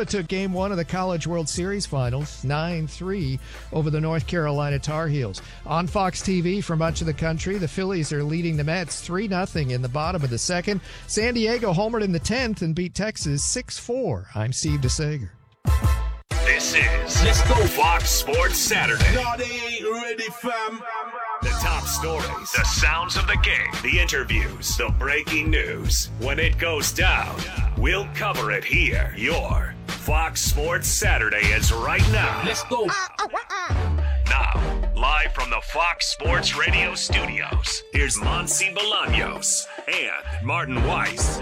Loyola took Game 1 of the College World Series Finals 9-3 over the North Carolina Tar Heels. On Fox TV for much of the country, the Phillies are leading the Mets 3-0 in the bottom of the second. San Diego homered in the 10th and beat Texas 6-4. I'm Steve DeSager. This is Let's Go Fox Sports Saturday. No, they ain't ready, fam. The top stories, the sounds of the game, the interviews, the breaking news. When it goes down, we'll cover it here. Your Fox Sports Saturday is right now. Let's go. Now, live from the Fox Sports Radio studios, here's Monsi Bolaños and Martin Weiss.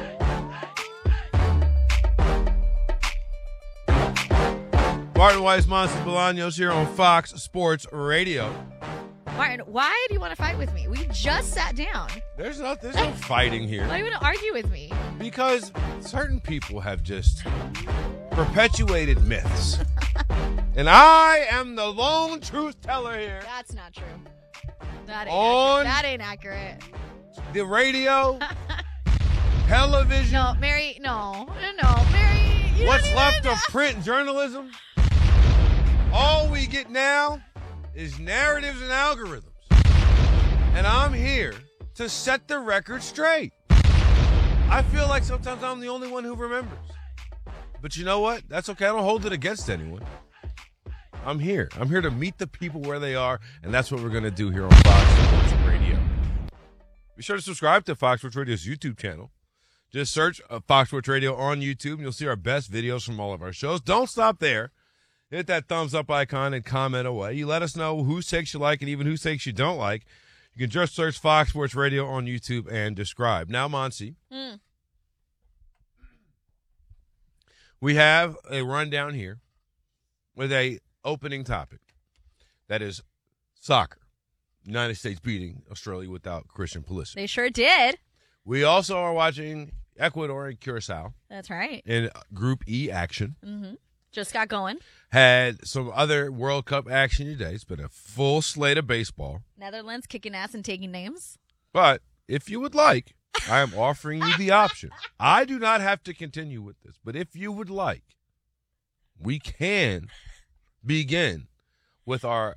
Martin Weiss, Monsi Bolaños here on Fox Sports Radio. Martin, why do you want to fight with me? We just sat down. There's no fighting here. Why do you want to argue with me? Because certain people have just perpetuated myths. And I am the lone truth teller here. That's not true. That ain't accurate. The radio, television. No, Mary, no, Mary. What's left of print journalism? All we get now is narratives and algorithms. And I'm here to set the record straight. I feel like sometimes I'm the only one who remembers. But you know what? That's okay. I don't hold it against anyone. I'm here. I'm here to meet the people where they are, and that's what we're going to do here on Fox Sports Radio. Be sure to subscribe to Fox Sports Radio's YouTube channel. Just search Fox Sports Radio on YouTube, and you'll see our best videos from all of our shows. Don't stop there. Hit that thumbs up icon and comment away. You let us know whose takes you like and even whose takes you don't like. You can just search Fox Sports Radio on YouTube and describe. Now, Monsi, we have a rundown here with a opening topic. That is soccer. United States beating Australia without Christian Pulisic. They sure did. We also are watching Ecuador and Curacao. That's right. In Group E action. Mm-hmm. Just got going. Had some other World Cup action today. It's been a full slate of baseball. Netherlands kicking ass and taking names. But if you would like, I am offering you the option. I do not have to continue with this, but if you would like, we can begin with our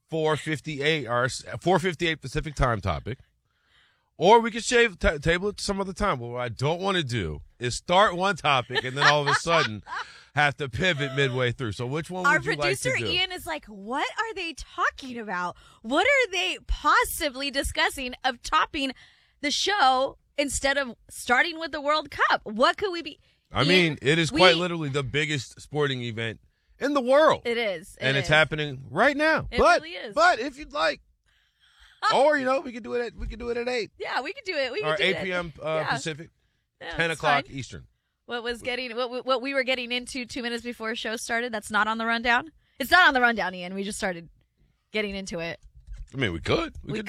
4:58 Pacific time topic. Or we could table it some other time. But what I don't want to do is start one topic and then all of a sudden have to pivot midway through. So which one would you like to do? Our producer Ian is like, what are they talking about? What are they possibly discussing of topping the show instead of starting with the World Cup? What could we be? I mean, it is quite literally the biggest sporting event in the world. It is. And it's happening right now. It really is. But if you'd like, or we could do it at 8. Yeah, we could do it. Or 8 p.m. Pacific, yeah, 10 o'clock fine. Eastern. What we were getting into 2 minutes before the show started? That's not on the rundown. It's not on the rundown, Ian. We just started getting into it. I mean, we could. Let's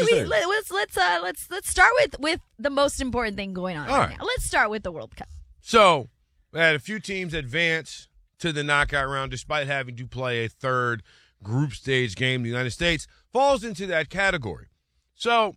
start with the most important thing going on right now. Let's start with the World Cup. So, we had a few teams advance to the knockout round despite having to play a third group stage game. The United States falls into that category. So,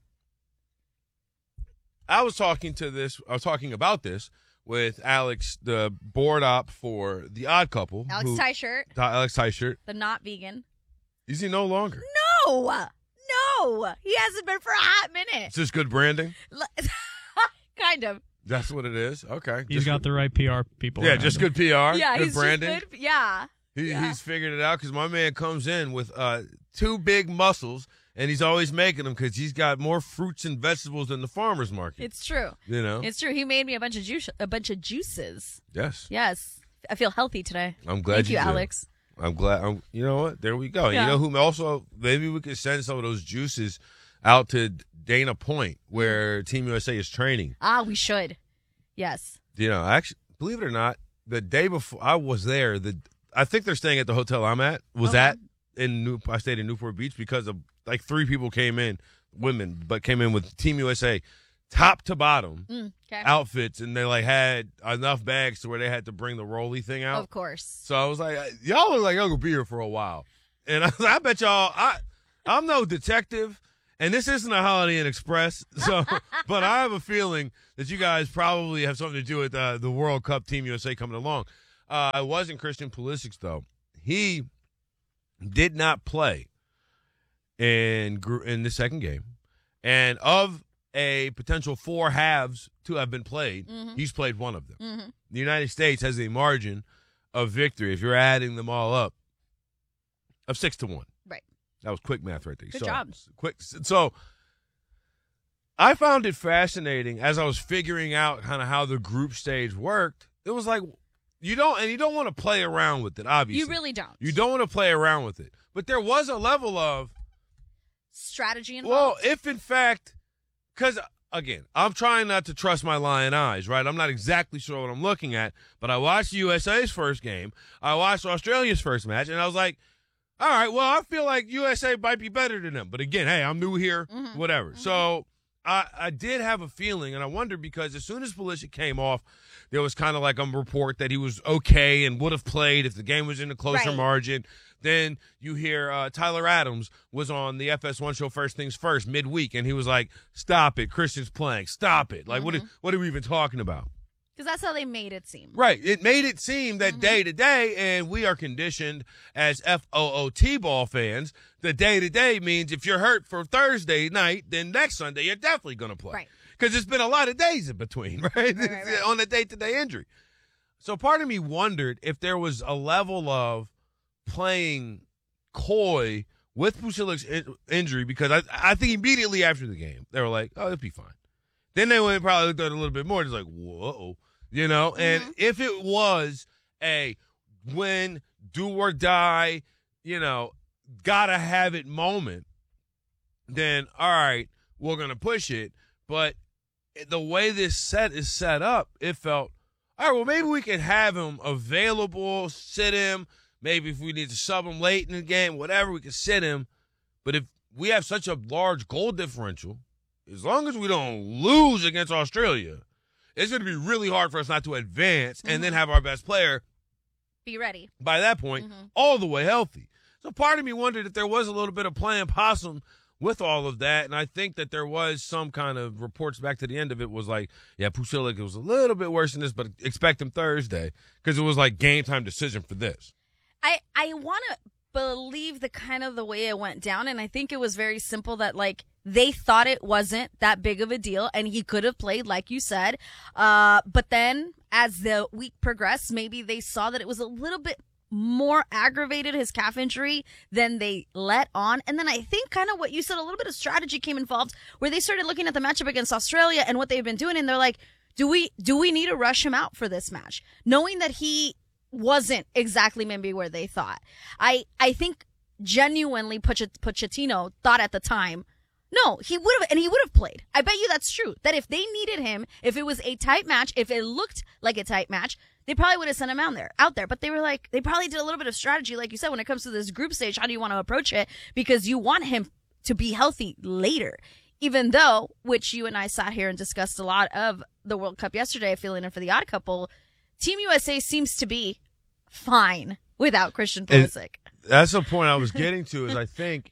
I was talking about this with Alex, the board op for The Odd Couple. Alex Teichert. The not vegan. Is he no longer? No. He hasn't been for a hot minute. Is this good branding? Kind of. That's what it is? Okay. He's got the right PR people. Yeah, just good PR. Yeah, good he's branding. Just good. Yeah. He's figured it out because my man comes in with two big muscles, and he's always making them because he's got more fruits and vegetables than the farmer's market. It's true. You know, it's true. He made me a bunch of juices. Yes. I feel healthy today. I'm glad Thank you, do. Alex. I'm glad. You know what? There we go. Yeah. You know who also, maybe we could send some of those juices out to Dana Point where Team USA is training. We should. Yes. You know, actually, believe it or not, the day before I was there, I think they're staying at the hotel I'm at. I stayed in Newport Beach because of like 3 people came in, women, but came in with Team USA top to bottom outfits, and they like had enough bags to where they had to bring the rolly thing out. Of course. So I was like, y'all look like y'all gonna be here for a while, and I bet y'all I'm no detective, and this isn't a Holiday Inn Express, so but I have a feeling that you guys probably have something to do with the World Cup Team USA coming along. It wasn't Christian Pulisic, though. He did not play in the second game. And of a potential 4 halves to have been played, he's played one of them. Mm-hmm. The United States has a margin of victory, if you're adding them all up, of 6-1. Right. That was quick math right there. Good job. Quick. So I found it fascinating as I was figuring out kind of how the group stage worked. It was like, you don't want to play around with it, obviously. You really don't. You don't want to play around with it. But there was a level of strategy involved. well, if in fact, because again, I'm trying not to trust my lying eyes, right? I'm not exactly sure what I'm looking at, but I watched USA's first game. I watched Australia's first match, and I was like, all right, well, I feel like USA might be better than them. But again, hey, I'm new here, whatever. Mm-hmm. So I did have a feeling, and I wondered because as soon as Pulisic came off, there was kind of like a report that he was okay and would have played if the game was in a closer margin. Then you hear Tyler Adams was on the FS1 show First Things First midweek, and he was like, stop it, Christian's playing, stop it. Like, what are we even talking about? Because that's how they made it seem. Right. It made it seem that day to day, and we are conditioned as FOOT ball fans, the day to day means if you're hurt for Thursday night, then next Sunday you're definitely going to play. Right. Because it's been a lot of days in between, right? On the day-to-day injury. So part of me wondered if there was a level of playing coy with Pusilic's injury, because I think immediately after the game, they were like, oh, it'll be fine. Then they went and probably looked at it a little bit more. It's like, whoa, and if it was a win, do or die, gotta have it moment, then all right, we're going to push it. But the way this set is set up, it felt, all right, well, maybe we can have him available, sit him. Maybe if we need to sub him late in the game, whatever, we can sit him. But if we have such a large goal differential, as long as we don't lose against Australia, it's going to be really hard for us not to advance and then have our best player be ready by that point, all the way healthy. So part of me wondered if there was a little bit of playing possum with all of that, and I think that there was some kind of reports back to the end of it was like, yeah, Pusilik was a little bit worse than this, but expect him Thursday, because it was like game time decision for this. I want to believe the way it went down, and I think it was very simple that, like, they thought it wasn't that big of a deal, and he could have played, like you said. But then, as the week progressed, maybe they saw that it was a little bit more aggravated, his calf injury, than they let on. And then I think kind of what you said, a little bit of strategy came involved, where they started looking at the matchup against Australia and what they've been doing, and they're like, do we need to rush him out for this match? Knowing that he wasn't exactly maybe where they thought. I think genuinely Pochettino thought at the time, no, he would have played. I bet you that's true. That if they needed him, if it was a tight match, if it looked like a tight match, they probably would have sent him out there. But they were like, they probably did a little bit of strategy, like you said, when it comes to this group stage. How do you want to approach it? Because you want him to be healthy later. Even though, which you and I sat here and discussed a lot of the World Cup yesterday, filling in for the Odd Couple, Team USA seems to be fine without Christian Pulisic. That's the point I was getting to, is I think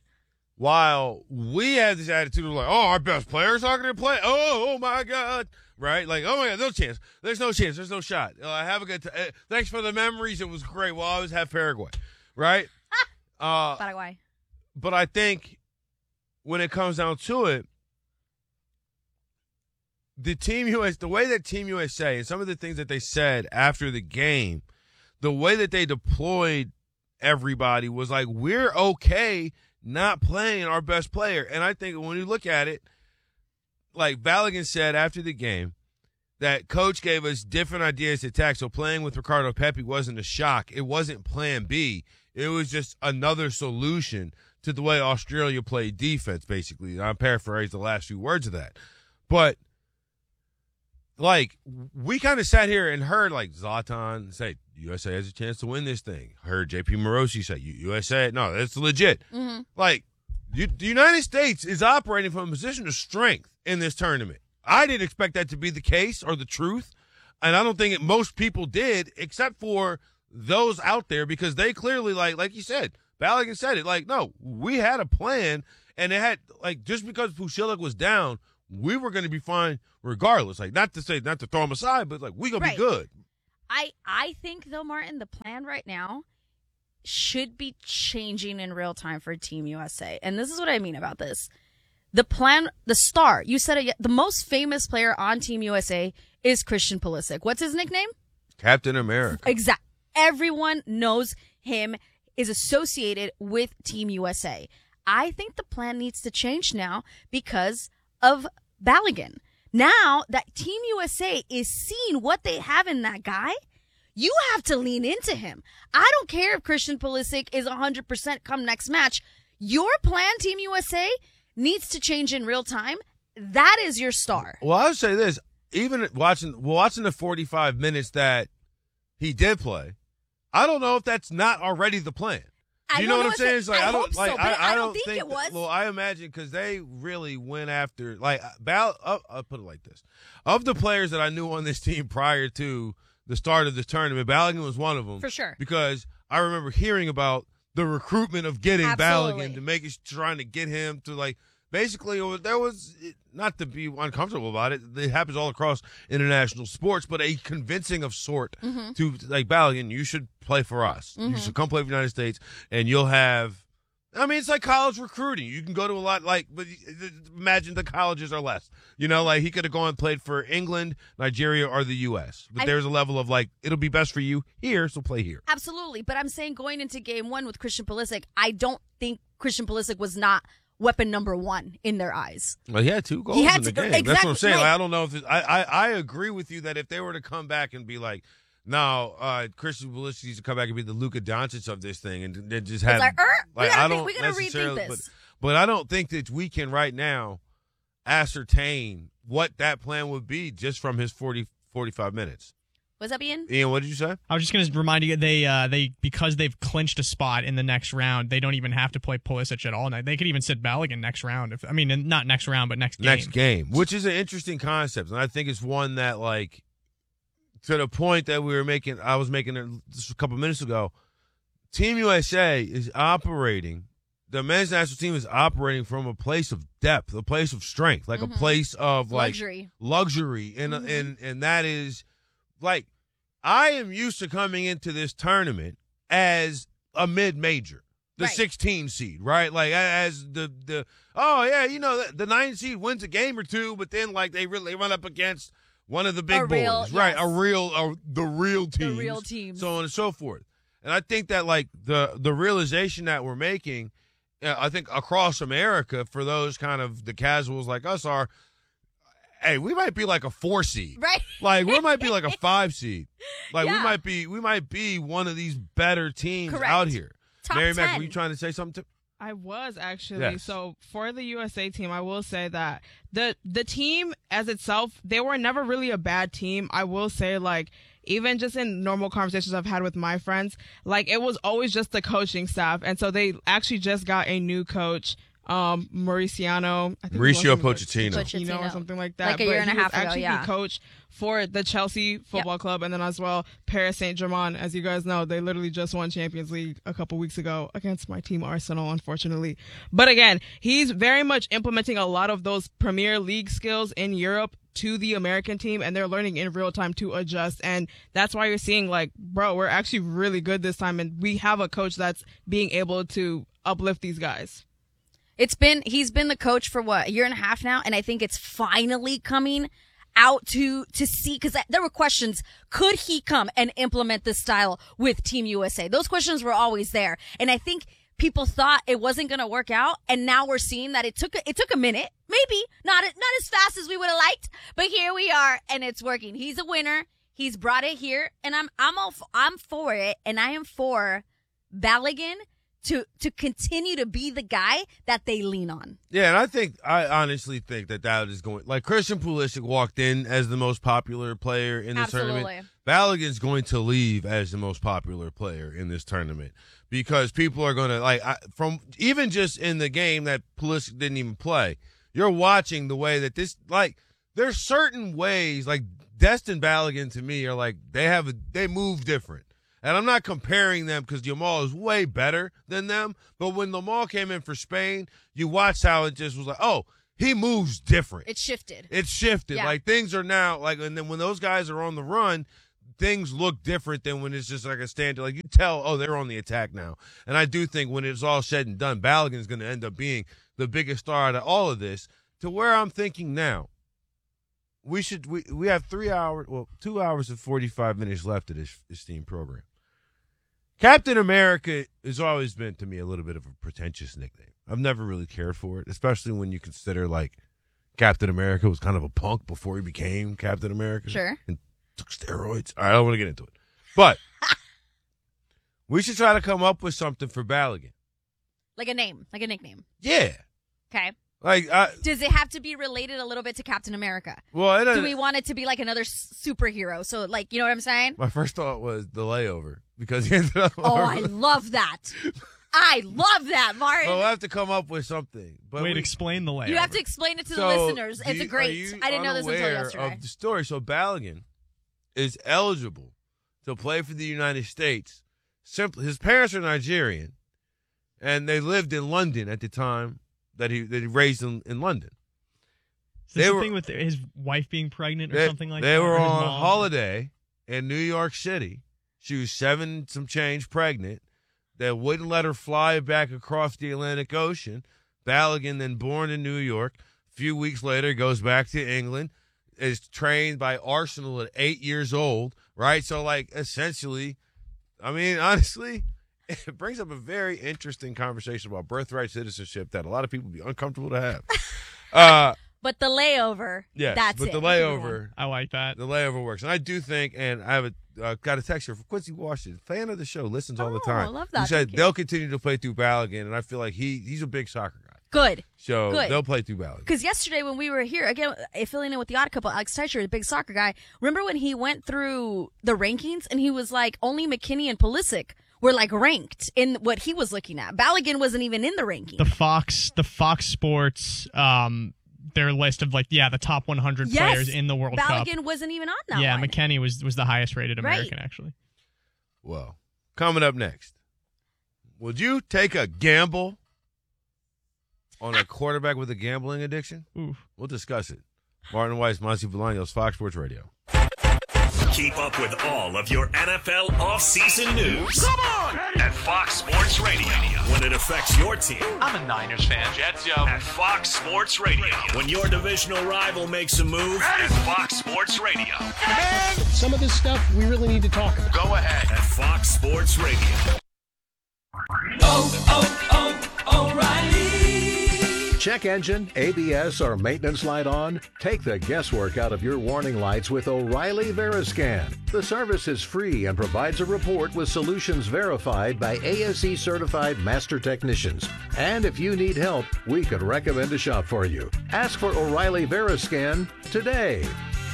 while we have this attitude of like, oh, our best players aren't going to play. Oh my God. Right? Like, oh my God, no chance. There's no chance. There's no shot. Have a good time. Thanks for the memories. It was great. We'll always have Paraguay. Right? Paraguay. But I think when it comes down to it, the way that Team USA and some of the things that they said after the game, the way that they deployed everybody was like, we're okay not playing our best player. And I think when you look at it, like Balogun said after the game, that coach gave us different ideas to attack. So playing with Ricardo Pepi wasn't a shock. It wasn't plan B. It was just another solution to the way Australia played defense, basically. I'm paraphrasing the last few words of that. But like, we kind of sat here and heard, like, Zlatan say, USA has a chance to win this thing. Heard JP Morosi say, USA, no, that's legit. Like, the United States is operating from a position of strength in this tournament. I didn't expect that to be the case or the truth, and I don't think most people did, except for those out there, because they clearly, like you said, Balogun said it, like, no, we had a plan, and it had, like, just because Pusilik was down, we were going to be fine regardless. Like, not to throw him aside, but like, we're going to be good. I think, though, Martin, the plan right now should be changing in real time for Team USA. And this is what I mean about this. The plan, the star, you said it, the most famous player on Team USA is Christian Pulisic. What's his nickname? Captain America. Exactly. Everyone knows him, is associated with Team USA. I think the plan needs to change now because of Balogun. Now that Team USA is seeing what they have in that guy, you have to lean into him. I don't care if Christian Pulisic is 100% come next match. Your plan, Team USA, needs to change in real time. That is your star. Well, I would say this. Even watching the 45 minutes that he did play, I don't know if that's not already the plan. Do you know what I'm saying? It's like, I don't think it was. Well, I imagine because they really went after, like, I'll put it like this. Of the players that I knew on this team prior to the start of the tournament, Balogun was one of them. For sure. Because I remember hearing about the recruitment of getting Balogun trying to get him to, like, basically there was, not to be uncomfortable about it, it happens all across international sports, but a convincing of sort to, like, Balogun, you should play for us. You should come play for the United States, and you'll have, I mean, it's like college recruiting. You can go to a lot, like, but imagine the colleges are less. You know, like, he could have gone and played for England, Nigeria, or the U.S. But there's a level of, like, it'll be best for you here, so play here. Absolutely. But I'm saying going into game one with Christian Pulisic, I don't think Christian Pulisic was not weapon number one in their eyes. Well, he had 2 goals in the game. Exactly, that's what I'm saying. right. Like, I don't know if I agree with you that if they were to come back and be like, no, Christian Pulisic needs to come back and be the Luka Doncic of this thing, and then just have we gotta rethink this. But I don't think that we can right now ascertain what that plan would be just from his 45 minutes. What's that, Ian? Ian, what did you say? I was just going to remind you, they because they've clinched a spot in the next round, they don't even have to play Pulisic at all. They could even sit Balogun next round. Not next round, but next game. Next game, which is an interesting concept, and I think it's one that, like, to the point that I was making it just a couple minutes ago, Team USA is operating, the men's national team is operating from a place of depth, a place of strength, like a place of, like, luxury. And that is, like, I am used to coming into this tournament as a mid-major, the 16 seed, right? Like, as the 9 seed wins a game or two, but then, like, they run up against one of the big boys, right? The real teams. The real teams. So on and so forth. And I think that, like, the realization that we're making, I think across America, for those kind of the casuals like us are, hey, we might be like a 4 seed. Right. Like, we might be like a 5 seed. Like, we might be one of these better teams out here. Top Mary 10. Mac, were you trying to say something? I was actually. Yes. So for the USA team, I will say that the team as itself, they were never really a bad team. I will say, like, even just in normal conversations I've had with my friends, like, it was always just the coaching staff. And so they actually just got a new coach, Mauricio Pochettino or something like that. Like a year and a half ago, actually the coach for the Chelsea Football Club, and then as well Paris Saint-Germain. As you guys know, they literally just won Champions League a couple weeks ago against my team Arsenal, unfortunately. But again, he's very much implementing a lot of those Premier League skills in Europe to the American team, and they're learning in real time to adjust. And that's why you're seeing, like, bro, we're actually really good this time, and we have a coach that's being able to uplift these guys. He's been the coach for what, a year and a half now, and I think it's finally coming out to see, because there were questions, could he come and implement this style with Team USA? Those questions were always there, and I think people thought it wasn't going to work out, and now we're seeing that it took a minute, maybe not as fast as we would have liked, but here we are, and it's working. He's a winner. He's brought it here, and I'm for it, and I am for Balogun to continue to be the guy that they lean on. Yeah, and I honestly think that is going, like, Christian Pulisic walked in as the most popular player in this tournament. Balogun's going to leave as the most popular player in this tournament because people are going to, like, from even just in the game that Pulisic didn't even play, you're watching the way that this, like, there's certain ways, like, Destin Balogun to me are like, they move different. And I'm not comparing them because Yamal is way better than them. But when Yamal came in for Spain, you watched how it just was like, oh, he moves different. It shifted. Yeah. Like, things are now, like, and then when those guys are on the run, things look different than when it's just like a standard. Like you tell, oh, they're on the attack now. And I do think when it's all said and done, Balogun's going to end up being the biggest star out of all of this. To where I'm thinking now, we have 2 hours and 45 minutes left of this esteemed program. Captain America has always been to me a little bit of a pretentious nickname. I've never really cared for it, especially when you consider like Captain America was kind of a punk before he became Captain America. Sure. And took steroids. All right, I don't want to get into it. But we should try to come up with something for Balogun. Like a name, like a nickname. Yeah. Okay. Like, does it have to be related a little bit to Captain America? Well, do we want it to be like another superhero? So, like, you know what I'm saying? My first thought was The Layover because he ended up. Oh, I love that. I love that, Martin. Well, we'll have to come up with something. But explain The Layover. You have to explain it to the listeners. It's great. I didn't know this until yesterday. Of the story. So Balogun is eligible to play for the United States. Simply, his parents are Nigerian, and they lived in London at the time that he raised in London. Is this the thing with his wife being pregnant or something like that? They were on holiday in New York City. She was 7 some change pregnant. They wouldn't let her fly back across the Atlantic Ocean. Balogun, then born in New York, a few weeks later goes back to England, is trained by Arsenal at 8 years old, right? So, like, essentially, I mean, honestly, it brings up a very interesting conversation about birthright citizenship that a lot of people would be uncomfortable to have. But the layover, that's it. But the layover, I like that. The layover works. And I do think, and I have got a text here from Quincy Washington, fan of the show, listens all the time. I love that. He said they'll continue to play through Balogun, and I feel like he's a big soccer guy. Good. So they'll play through Balogun. Because yesterday when we were here, again, filling in with the odd couple, Alex Teicher, the big soccer guy, remember when he went through the rankings and he was like, only McKinney and Pulisic were like ranked in what he was looking at. Balogun wasn't even in the ranking. The Fox Sports, their list of the top 100 players in the World Cup. Balogun wasn't even on that one. Yeah, McKennie was the highest rated American, actually. Well, coming up next, would you take a gamble on a quarterback with a gambling addiction? Oof. We'll discuss it. Martin Weiss, Monty Bolaños, Fox Sports Radio. Keep up with all of your NFL offseason news. Come on! At Fox Sports Radio. When it affects your team. I'm a Niners fan. Jets, yo. At Fox Sports Radio. When your divisional rival makes a move. At Fox Sports Radio. Man, some of this stuff we really need to talk about. Go ahead. At Fox Sports Radio. O'Reilly. Check engine, ABS, or maintenance light on? Take the guesswork out of your warning lights with O'Reilly Veriscan. The service is free and provides a report with solutions verified by ASE certified master technicians. And if you need help, we could recommend a shop for you. Ask for O'Reilly Veriscan today.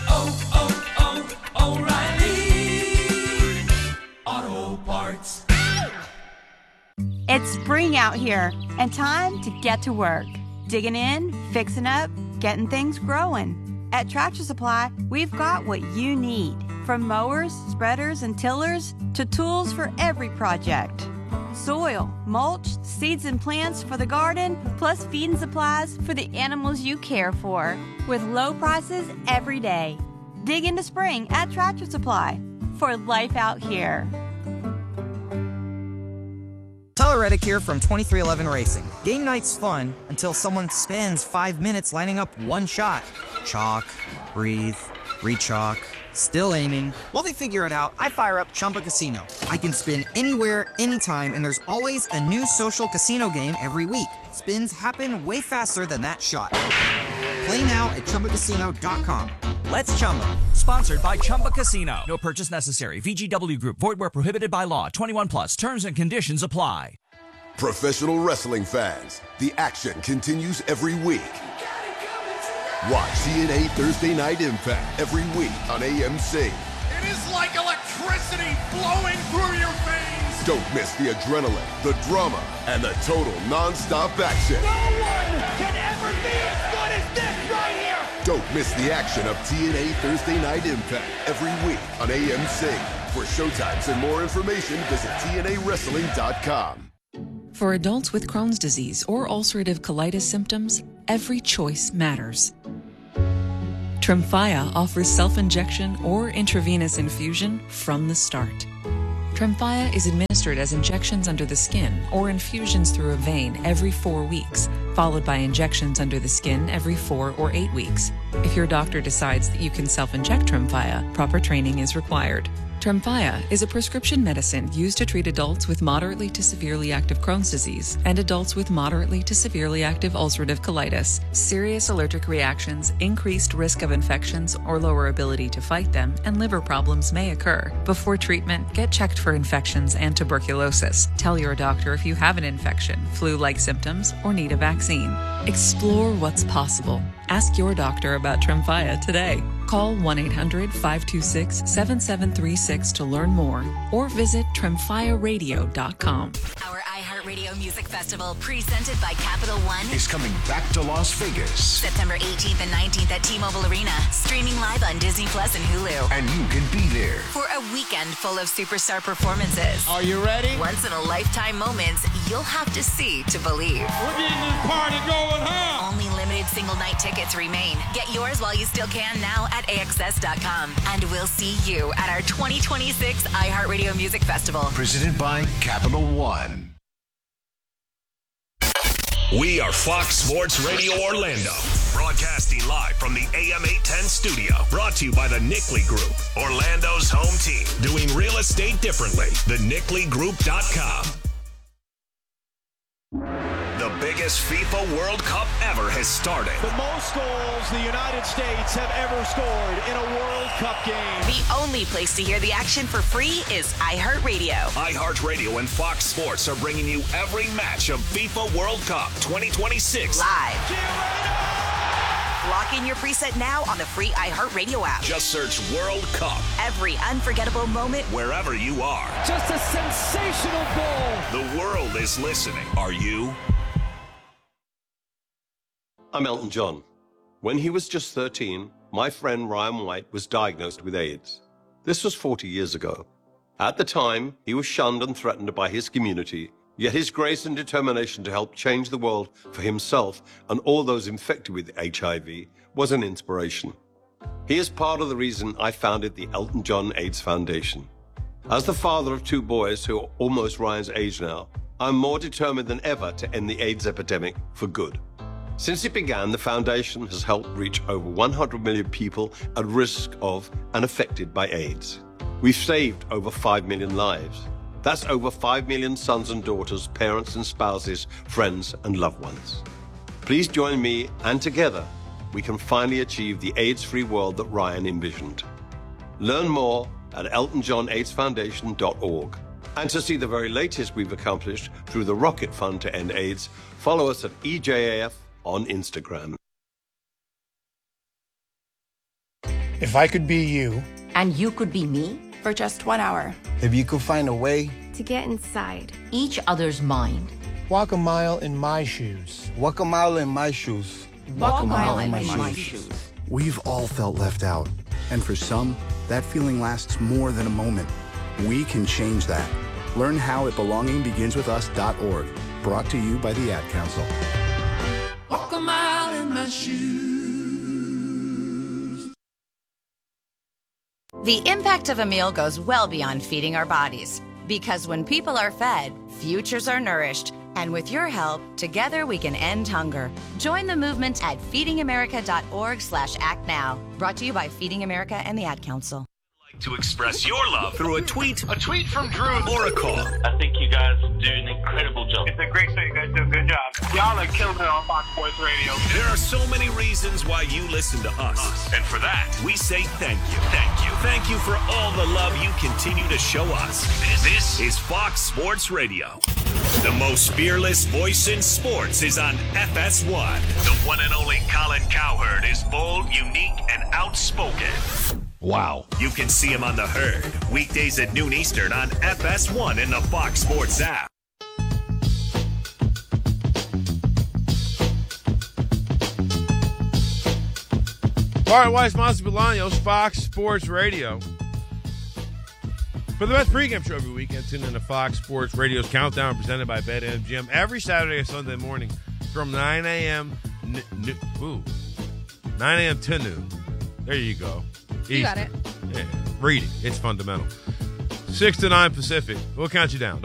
O'Reilly Auto Parts. It's spring out here and time to get to work. Digging in, fixing up, getting things growing. At Tractor Supply, we've got what you need. From mowers, spreaders, and tillers to tools for every project. Soil, mulch, seeds and plants for the garden, plus feeding supplies for the animals you care for. With low prices every day. Dig into spring at Tractor Supply for life out here. Tyler Reddick here from 2311 Racing. Game night's fun until someone spends 5 minutes lining up one shot. Chalk, breathe, re-chalk, still aiming. While they figure it out, I fire up Chumba Casino. I can spin anywhere, anytime, and there's always a new social casino game every week. Spins happen way faster than that shot. Play now at ChumbaCasino.com. Let's Chumba. Sponsored by Chumba Casino. No purchase necessary. VGW Group. Void where prohibited by law. 21 plus. Terms and conditions apply. Professional wrestling fans, the action continues every week. Watch TNA Thursday Night Impact every week on AMC. It is like electricity flowing through your veins. Don't miss the adrenaline, the drama, and the total non-stop action. No one can ever be as good as this right here. Don't miss the action of TNA Thursday Night Impact every week on AMC. For showtimes and more information, visit TNAWrestling.com. For adults with Crohn's disease or ulcerative colitis symptoms, every choice matters. Tremfya offers self-injection or intravenous infusion from the start. Tremfya is administered as injections under the skin or infusions through a vein every 4 weeks, followed by injections under the skin every 4 or 8 weeks. If your doctor decides that you can self-inject Tremfya, proper training is required. Tremfya is a prescription medicine used to treat adults with moderately to severely active Crohn's disease and adults with moderately to severely active ulcerative colitis. Serious allergic reactions, increased risk of infections or lower ability to fight them, and liver problems may occur. Before treatment, get checked for infections and tuberculosis. Tell your doctor if you have an infection, flu-like symptoms, or need a vaccine. Explore what's possible. Ask your doctor about Tremfya today. Call 1-800-526-7736 to learn more or visit tremfyaradio.com. Our iHeartRadio Music Festival, presented by Capital One, is coming back to Las Vegas. September 18th and 19th at T-Mobile Arena, streaming live on Disney Plus and Hulu. And you can be there for a weekend full of superstar performances. Are you ready? Once-in-a-lifetime moments you'll have to see to believe. We're getting this party going, huh? Only limited single-night tickets remain. Get yours while you still can now at AXS.com. And we'll see you at our 2026 iHeartRadio Music Festival. Presented by Capital One. We are Fox Sports Radio Orlando, broadcasting live from the AM 810 studio. Brought to you by the Nickley Group, Orlando's home team, doing real estate differently. TheNickleyGroup.com. The biggest FIFA World Cup ever has started. The most goals the United States have ever scored in a World Cup game. The only place to hear the action for free is iHeartRadio. iHeartRadio and Fox Sports are bringing you every match of FIFA World Cup 2026 live. Lock in your preset now on the free iHeartRadio app. Just search World Cup. Every unforgettable moment, wherever you are. Just a sensational goal. The world is listening. Are you? I'm Elton John. When he was just 13, my friend Ryan White was diagnosed with AIDS. This was 40 years ago. At the time, he was shunned and threatened by his community, yet his grace and determination to help change the world for himself and all those infected with HIV was an inspiration. He is part of the reason I founded the Elton John AIDS Foundation. As the father of 2 boys who are almost Ryan's age now, I'm more determined than ever to end the AIDS epidemic for good. Since it began, the foundation has helped reach over 100 million people at risk of and affected by AIDS. We've saved over 5 million lives. That's over 5 million sons and daughters, parents and spouses, friends and loved ones. Please join me, and together we can finally achieve the AIDS-free world that Ryan envisioned. Learn more at eltonjohnaidsfoundation.org. And to see the very latest we've accomplished through the Rocket Fund to End AIDS, follow us at EJAF on Instagram. If I could be you, and you could be me, for just 1 hour. If you could find a way to get inside each other's mind. Walk a mile in my shoes. Walk a mile in my shoes. Walk a mile in my shoes. We've all felt left out. And for some, that feeling lasts more than a moment. We can change that. Learn how at belongingbeginswithus.org. Brought to you by the Ad Council. Walk a mile in my shoes. The impact of a meal goes well beyond feeding our bodies. Because when people are fed, futures are nourished. And with your help, together we can end hunger. Join the movement at feedingamerica.org/act now. Brought to you by Feeding America and the Ad Council. To express your love through a tweet from Drew, or a call. I think you guys do an incredible job. It's a great show. You guys do a good job. Y'all are killing it on Fox Sports Radio. There are so many reasons why you listen to us. And for that, we say thank you. Thank you. Thank you for all the love you continue to show us. This is Fox Sports Radio. The most fearless voice in sports is on FS1. The one and only Colin Cowherd is bold, unique, and outspoken. Wow. You can see him on The Herd, weekdays at noon Eastern on FS1 in the Fox Sports app. All right, Weiss, Mazzi Bolaños, Fox Sports Radio. For the best pregame show every weekend, tune in to Fox Sports Radio's Countdown, presented by BetMGM, every Saturday and Sunday morning from 9 a.m. 9 a.m. to noon. There you go. You got it. Yeah. Read it. It's fundamental. 6 to 9 Pacific. We'll count you down.